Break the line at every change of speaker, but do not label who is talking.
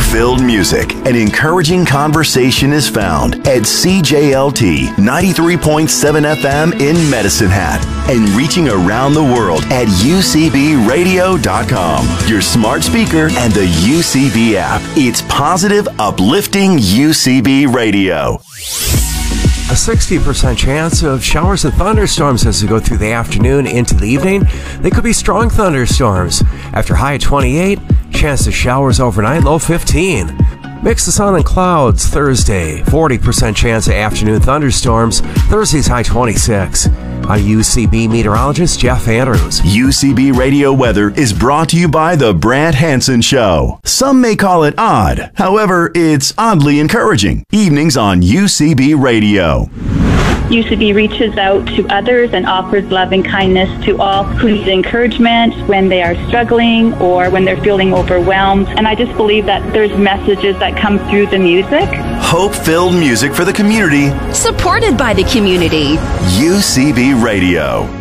Hope-filled music and encouraging conversation is found at CJLT 93.7 FM in Medicine Hat and reaching around the world at UCBradio.com, your smart speaker and the UCB app. It's positive, uplifting UCB Radio.
A 60% chance of showers and thunderstorms as we go through the afternoon into the evening. They could be strong thunderstorms. After high at 28, chance of showers overnight, low 15. Mix of sun and clouds Thursday. 40% chance of afternoon thunderstorms. Thursday's high 26. I'm UCB meteorologist Jeff Andrews.
UCB Radio weather is brought to you by The Brant Hansen Show. Some may call it odd. However, it's oddly encouraging. Evenings on UCB Radio.
UCB reaches out to others and offers love and kindness to all who need encouragement when they are struggling or when they're feeling overwhelmed. And I just believe that there's messages that come through the music.
Hope-filled music for the community.
Supported by the community.
UCB Radio.